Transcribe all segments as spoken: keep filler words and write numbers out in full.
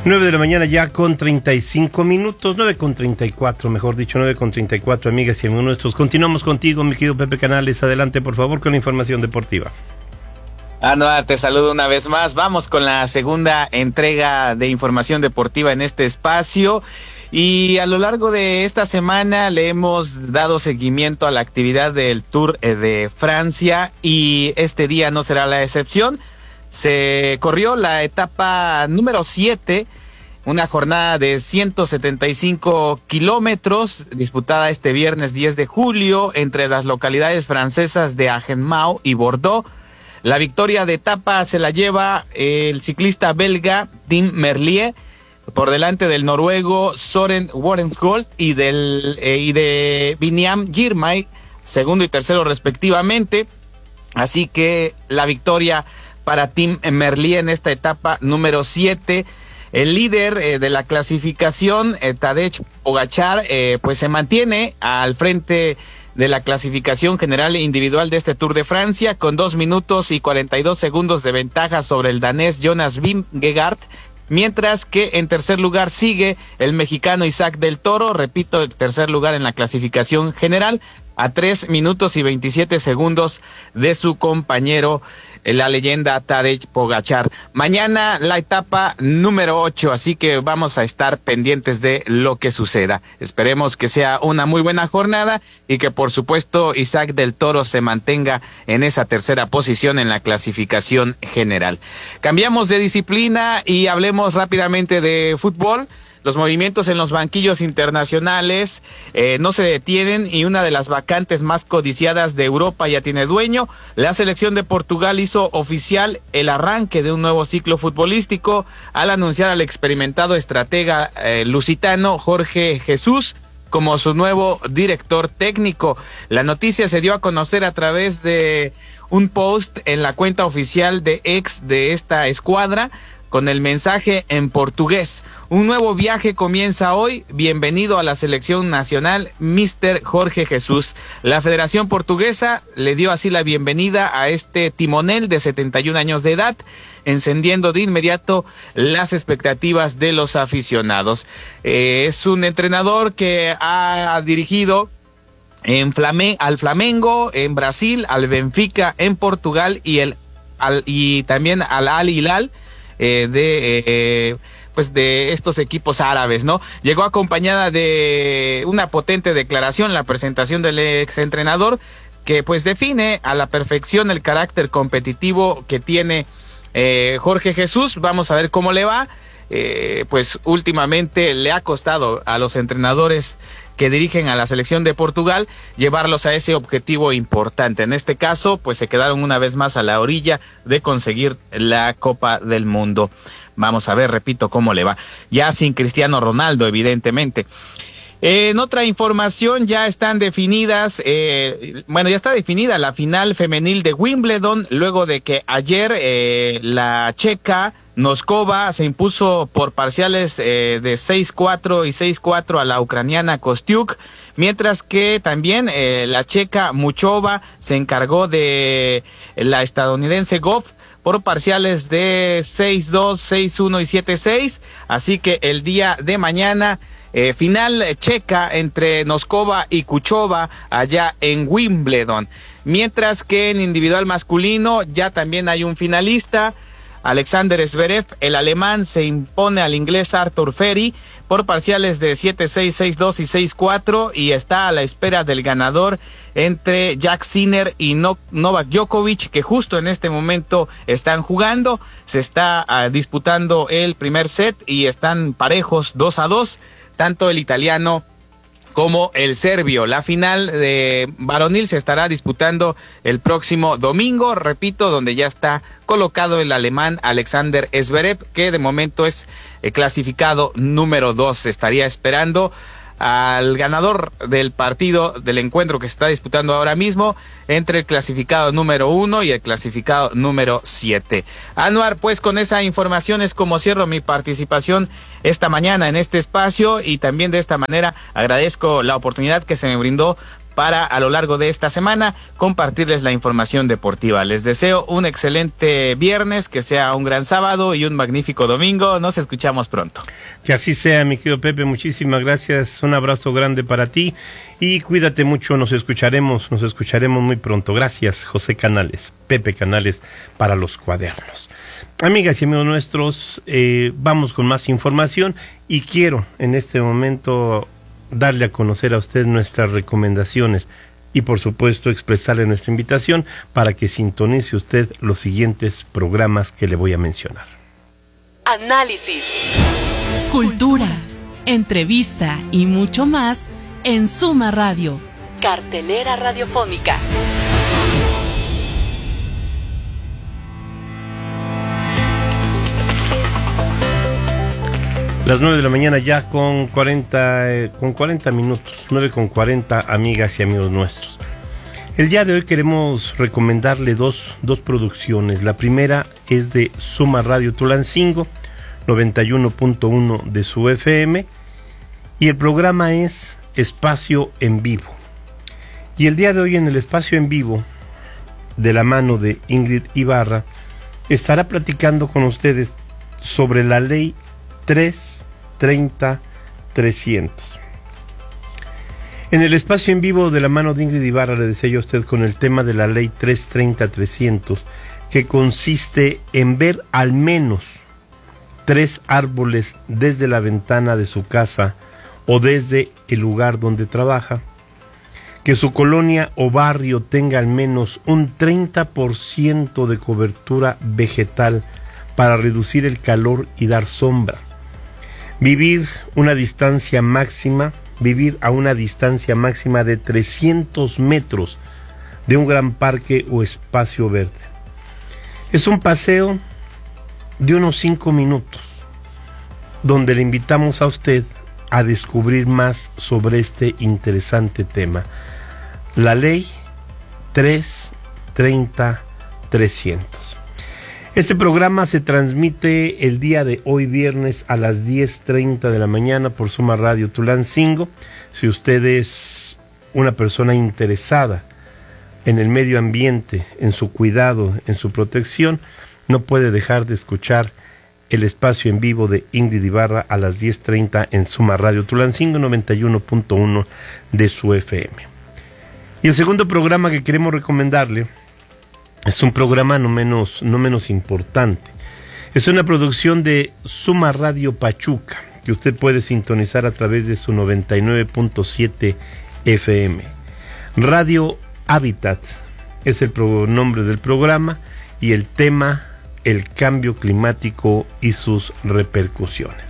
nueve de la mañana ya con treinta y cinco minutos, nueve con treinta y cuatro, mejor dicho, nueve con treinta y cuatro, amigas y amigos nuestros. Continuamos contigo, mi querido Pepe Canales. Adelante, por favor, con la información deportiva. Anuar, te saludo una vez más. Vamos con la segunda entrega de información deportiva en este espacio. Y a lo largo de esta semana le hemos dado seguimiento a la actividad del Tour de Francia y este día no será la excepción. Se corrió la etapa número siete, una jornada de ciento setenta y cinco kilómetros, disputada este viernes diez de julio entre las localidades francesas de Agen-Mau y Bordeaux. La victoria de etapa se la lleva el ciclista belga Tim Merlier, por delante del noruego Søren Warensgold y del eh, y de Biniam Girmay, segundo y tercero respectivamente. Así que la victoria para Tim Merlier en esta etapa número siete. El líder eh, de la clasificación, eh, Tadej Pogačar, eh, pues se mantiene al frente de la clasificación general e individual de este Tour de Francia con dos minutos y cuarenta y dos segundos de ventaja sobre el danés Jonas Vingegaard, mientras que en tercer lugar sigue el mexicano Isaac del Toro, repito, el tercer lugar en la clasificación general, a tres minutos y veintisiete segundos de su compañero, la leyenda Tadej Pogačar. Mañana la etapa número ocho, así que vamos a estar pendientes de lo que suceda. Esperemos que sea una muy buena jornada y que por supuesto Isaac del Toro se mantenga en esa tercera posición en la clasificación general. Cambiamos de disciplina y hablemos rápidamente de fútbol. Los movimientos en los banquillos internacionales eh, no se detienen y una de las vacantes más codiciadas de Europa ya tiene dueño. La selección de Portugal hizo oficial el arranque de un nuevo ciclo futbolístico al anunciar al experimentado estratega eh, lusitano Jorge Jesús como su nuevo director técnico. La noticia se dio a conocer a través de un post en la cuenta oficial de X de esta escuadra, con el mensaje en portugués: un nuevo viaje comienza hoy, bienvenido a la selección nacional, mister Jorge Jesús. La Federación Portuguesa le dio así la bienvenida a este timonel de setenta y un años de edad, encendiendo de inmediato las expectativas de los aficionados. Eh, es un entrenador que ha dirigido en Flame, al Flamengo en Brasil, al Benfica en Portugal y, el, al, y también al Al Hilal, Eh, de eh, pues de estos equipos árabes, ¿no? Llegó acompañada de una potente declaración, la presentación del exentrenador, que pues define a la perfección el carácter competitivo que tiene eh, Jorge Jesús. Vamos a ver cómo le va. Eh, pues últimamente le ha costado a los entrenadores que dirigen a la selección de Portugal llevarlos a ese objetivo importante. En este caso, pues se quedaron una vez más a la orilla de conseguir la Copa del Mundo. Vamos a ver, repito, cómo le va. Ya sin Cristiano Ronaldo, evidentemente. Eh, en otra información, ya están definidas, eh, bueno, ya está definida la final femenil de Wimbledon, luego de que ayer eh, la checa Noskova se impuso por parciales eh, de seis cuatro y seis cuatro a la ucraniana Kostiuk, mientras que también eh, la checa Muchova se encargó de la estadounidense Goff por parciales de seis dos, seis uno y siete seis, así que el día de mañana Eh, final checa entre Noskova y Kuchova allá en Wimbledon. Mientras que en individual masculino ya también hay un finalista. Alexander Zverev, el alemán, se impone al inglés Arthur Ferry por parciales de siete seis, seis dos y seis cuatro y está a la espera del ganador entre Jack Sinner y no- Novak Djokovic, que justo en este momento están jugando. Se está uh, disputando el primer set y están parejos dos a dos. Tanto el italiano como el serbio. La final de varonil se estará disputando el próximo domingo, repito, donde ya está colocado el alemán Alexander Zverev, que de momento es eh, clasificado número dos. Se estaría esperando al ganador del partido, del encuentro que se está disputando ahora mismo entre el clasificado número uno y el clasificado número siete. Anuar, pues con esa información es como cierro mi participación esta mañana en este espacio y también de esta manera agradezco la oportunidad que se me brindó para a lo largo de esta semana compartirles la información deportiva. Les deseo un excelente viernes, que sea un gran sábado y un magnífico domingo. Nos escuchamos pronto. Que así sea, mi querido Pepe, muchísimas gracias, un abrazo grande para ti y cuídate mucho, nos escucharemos, nos escucharemos muy pronto. Gracias, José Canales, Pepe Canales, para los cuadernos. Amigas y amigos nuestros, eh, vamos con más información y quiero en este momento darle a conocer a usted nuestras recomendaciones y por supuesto expresarle nuestra invitación para que sintonice usted los siguientes programas que le voy a mencionar. Análisis, cultura, entrevista y mucho más en Suma Radio, cartelera radiofónica. Las nueve de la mañana ya con cuarenta, eh, con cuarenta minutos, nueve con cuarenta, amigas y amigos nuestros. El día de hoy queremos recomendarle dos, dos producciones. La primera es de Suma Radio Tulancingo, noventa y uno punto uno de su F M, y el programa es Espacio en Vivo. Y el día de hoy en el Espacio en Vivo, de la mano de Ingrid Ibarra, estará platicando con ustedes sobre la ley tres treinta trescientos. En el Espacio en Vivo de la mano de Ingrid Ibarra le decía yo a usted con el tema de la ley tres treinta trescientos, que consiste en ver al menos tres árboles desde la ventana de su casa o desde el lugar donde trabaja, que su colonia o barrio tenga al menos un treinta por ciento de cobertura vegetal para reducir el calor y dar sombra. Vivir una distancia máxima, vivir a una distancia máxima de trescientos metros de un gran parque o espacio verde. Es un paseo de unos cinco minutos, donde le invitamos a usted a descubrir más sobre este interesante tema. La ley tres treinta trescientos. Este programa se transmite el día de hoy viernes a las diez treinta de la mañana por Suma Radio Tulancingo. Si usted es una persona interesada en el medio ambiente, en su cuidado, en su protección, no puede dejar de escuchar el Espacio en Vivo de Ingrid Ibarra a las diez treinta en Suma Radio Tulancingo, noventa y uno punto uno de su F M. Y el segundo programa que queremos recomendarle es un programa no menos, no menos importante. Es una producción de Suma Radio Pachuca, que usted puede sintonizar a través de su noventa y nueve punto siete F M. Radio Hábitat es el pro- nombre del programa y el tema, el cambio climático y sus repercusiones.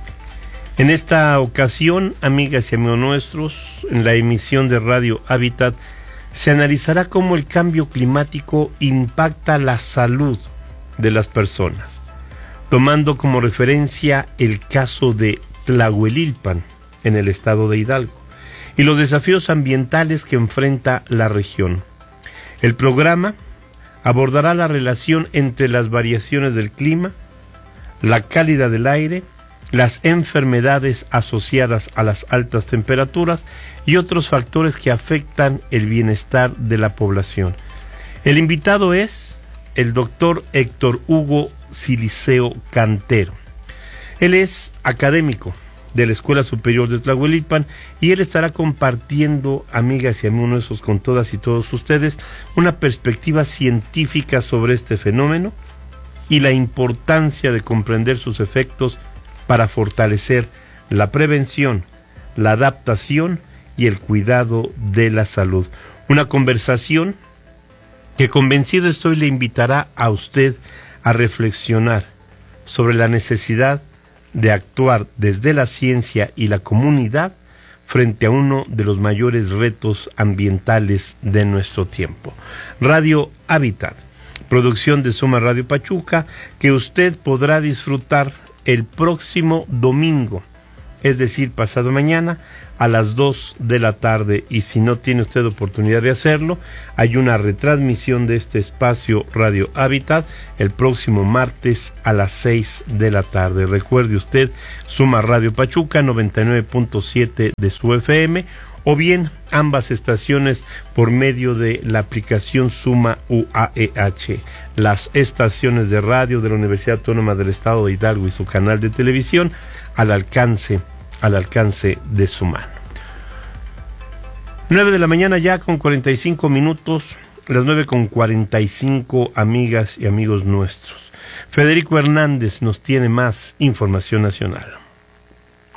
En esta ocasión, amigas y amigos nuestros, en la emisión de Radio Hábitat, se analizará cómo el cambio climático impacta la salud de las personas, tomando como referencia el caso de Tlahuelilpan, en el estado de Hidalgo, y los desafíos ambientales que enfrenta la región. El programa abordará la relación entre las variaciones del clima, la calidad del aire, las enfermedades asociadas a las altas temperaturas y otros factores que afectan el bienestar de la población. El invitado es el doctor Héctor Hugo Siliceo Cantero. Él es académico de la Escuela Superior de Tlahuelilpan y él estará compartiendo, amigas y amigos nuestros, con todas y todos ustedes, una perspectiva científica sobre este fenómeno y la importancia de comprender sus efectos para fortalecer la prevención, la adaptación y el cuidado de la salud. Una conversación que, convencido estoy, le invitará a usted a reflexionar sobre la necesidad de actuar desde la ciencia y la comunidad frente a uno de los mayores retos ambientales de nuestro tiempo. Radio Hábitat, producción de Suma Radio Pachuca, que usted podrá disfrutar el próximo domingo, es decir, pasado mañana, a las dos de la tarde, y si no tiene usted oportunidad de hacerlo, hay una retransmisión de este espacio Radio Hábitat el próximo martes a las seis de la tarde. Recuerde usted, Suma Radio Pachuca, noventa y nueve punto siete de su F M, o bien ambas estaciones por medio de la aplicación Suma U A E H, las estaciones de radio de la Universidad Autónoma del Estado de Hidalgo y su canal de televisión al alcance, al alcance de su mano. nueve de la mañana ya con cuarenta y cinco minutos, las nueve con cuarenta y cinco, amigas y amigos nuestros. Federico Hernández nos tiene más información nacional.